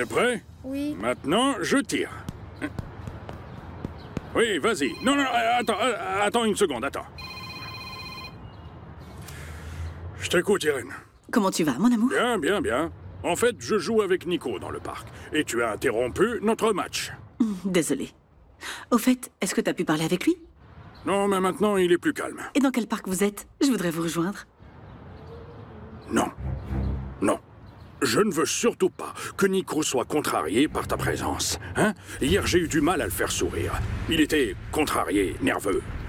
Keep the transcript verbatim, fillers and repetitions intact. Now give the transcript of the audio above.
es prêt? Oui. Maintenant, je tire. Oui, vas-y. Non, non, attends, attends une seconde, attends. Je t'écoute, Irène. Comment tu vas, mon amour? Bien, bien, bien. En fait, je joue avec Nico dans le parc. Et tu as interrompu notre match. Désolée. Au fait, est-ce que t'as pu parler avec lui? Non, mais maintenant, il est plus calme. Et dans quel parc vous êtes? Je voudrais vous rejoindre. Non. Non. Je ne veux surtout pas que Nico soit contrarié par ta présence. Hein? Hier, j'ai eu du mal à le faire sourire. Il était contrarié, nerveux.